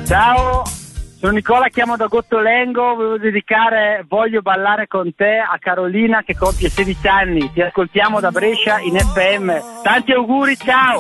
Ciao, sono Nicola, chiamo da Gottolengo, volevo dedicare Voglio ballare con te a Carolina che compie 16 anni, ti ascoltiamo da Brescia in FM, tanti auguri, ciao!